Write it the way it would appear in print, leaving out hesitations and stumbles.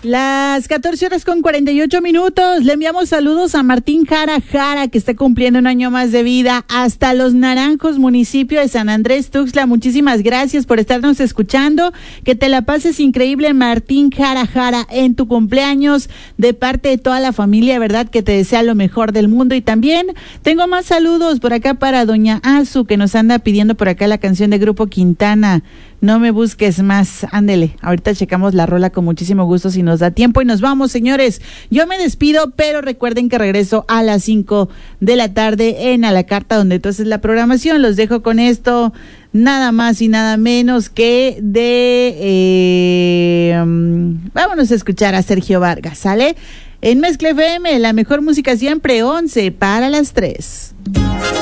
Las 14:48. Le enviamos saludos a Martín Jara, que está cumpliendo un año más de vida, hasta Los Naranjos, municipio de San Andrés Tuxtla. Muchísimas gracias por estarnos escuchando. Que te la pases increíble, Martín Jara, en tu cumpleaños, de parte de toda la familia, ¿verdad? Que te desea lo mejor del mundo. Y también tengo más saludos por acá para doña Azu, que nos anda pidiendo por acá la canción de Grupo Quintana, No me busques más. Ándele, ahorita checamos la rola con muchísimo gusto si nos da tiempo y nos vamos, señores. Yo me despido, pero recuerden que regreso a las 5 de la tarde en A la Carta, donde entonces la programación. Los dejo con esto, nada más y nada menos que vámonos a escuchar a Sergio Vargas, ¿sale? En Mezcla FM, la mejor música siempre, 11 para las 3.